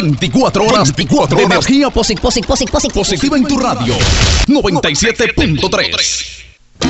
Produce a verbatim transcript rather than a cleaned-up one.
veinticuatro horas, veinticuatro de horas. energía posi- posi- posi- posi- Positiva en tu radio. noventa y siete punto tres.